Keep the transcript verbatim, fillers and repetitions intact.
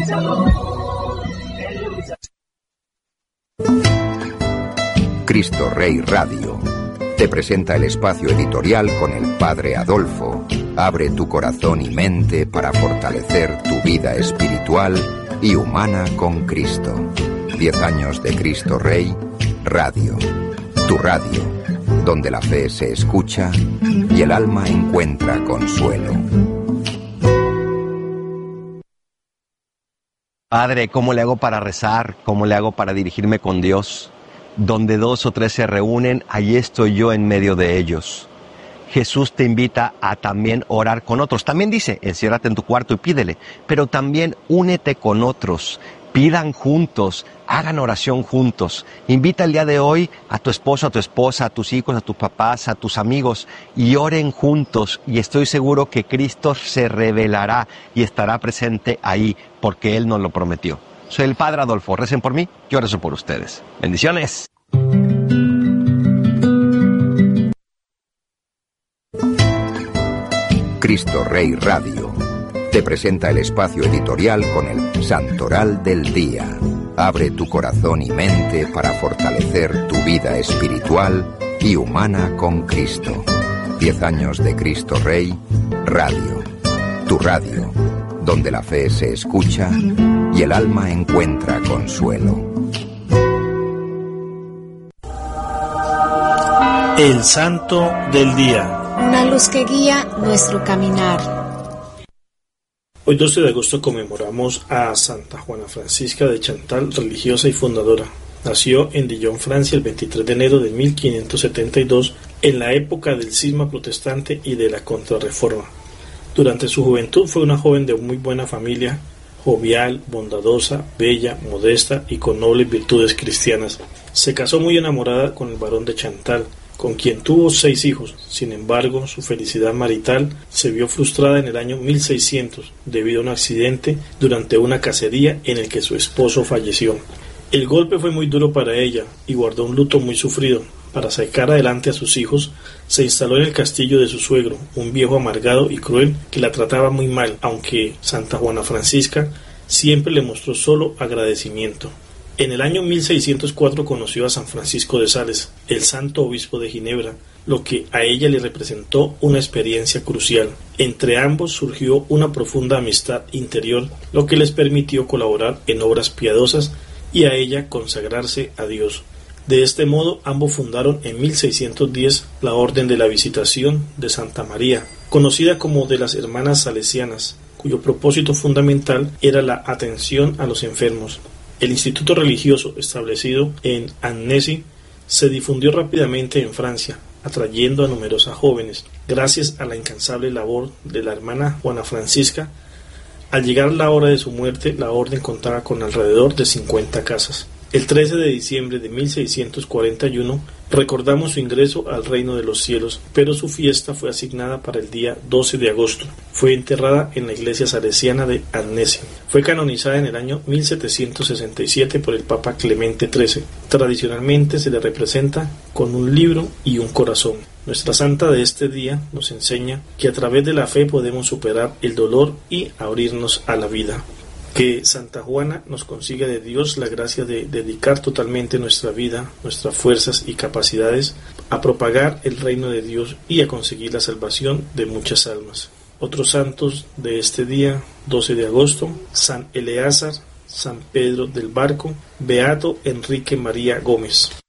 Cristo Rey Radio te presenta el espacio editorial con el Padre Adolfo. Abre tu corazón y mente para fortalecer tu vida espiritual y humana con Cristo. Diez años de Cristo Rey Radio. Tu radio, donde la fe se escucha y el alma encuentra consuelo. Padre, ¿cómo le hago para rezar? ¿Cómo le hago para dirigirme con Dios? Donde dos o tres se reúnen, allí estoy yo en medio de ellos. Jesús te invita a también orar con otros. También dice, enciérrate en tu cuarto y pídele, pero también únete con otros. Pidan juntos, hagan oración juntos. Invita el día de hoy a tu esposo, a tu esposa, a tus hijos, a tus papás, a tus amigos y oren juntos. Y estoy seguro que Cristo se revelará y estará presente ahí porque Él nos lo prometió. Soy el Padre Adolfo. Recen por mí, yo rezo por ustedes. Bendiciones. Cristo Rey Radio te presenta el espacio editorial con el Santoral del Día. Abre tu corazón y mente para fortalecer tu vida espiritual y humana con Cristo. Diez años de Cristo Rey Radio. Tu radio, donde la fe se escucha y el alma encuentra consuelo. El Santo del Día. Una luz que guía nuestro caminar. Hoy doce de agosto conmemoramos a Santa Juana Francisca de Chantal, religiosa y fundadora. Nació en Dijon, Francia, el veintitrés de enero de mil quinientos setenta y dos, en la época del cisma protestante y de la Contrarreforma. Durante su juventud fue una joven de muy buena familia, jovial, bondadosa, bella, modesta y con nobles virtudes cristianas. Se casó muy enamorada con el barón de Chantal, con quien tuvo seis hijos. Sin embargo, su felicidad marital se vio frustrada en el año mil seiscientos debido a un accidente durante una cacería en el que su esposo falleció. El golpe fue muy duro para ella y guardó un luto muy sufrido. Para sacar adelante a sus hijos, se instaló en el castillo de su suegro, un viejo amargado y cruel que la trataba muy mal, aunque Santa Juana Francisca siempre le mostró solo agradecimiento. En el año mil seiscientos cuatro conoció a San Francisco de Sales, el santo obispo de Ginebra, lo que a ella le representó una experiencia crucial. Entre ambos surgió una profunda amistad interior, lo que les permitió colaborar en obras piadosas y a ella consagrarse a Dios. De este modo, ambos fundaron en mil seiscientos diez la Orden de la Visitación de Santa María, conocida como de las Hermanas Salesianas, cuyo propósito fundamental era la atención a los enfermos. El instituto religioso establecido en Annecy se difundió rápidamente en Francia, atrayendo a numerosas jóvenes. Gracias a la incansable labor de la hermana Juana Francisca, al llegar la hora de su muerte, la orden contaba con alrededor de cincuenta casas. El trece de diciembre de mil seiscientos cuarenta y uno recordamos su ingreso al reino de los cielos, pero su fiesta fue asignada para el día doce de agosto. Fue enterrada en la iglesia salesiana de Annecy. Fue canonizada en el año mil setecientos sesenta y siete por el Papa Clemente trece. Tradicionalmente se le representa con un libro y un corazón. Nuestra santa de este día nos enseña que a través de la fe podemos superar el dolor y abrirnos a la vida. Que Santa Juana nos consiga de Dios la gracia de dedicar totalmente nuestra vida, nuestras fuerzas y capacidades a propagar el reino de Dios y a conseguir la salvación de muchas almas. Otros santos de este día, doce de agosto, San Eleazar, San Pedro del Barco, Beato Enrique María Gómez.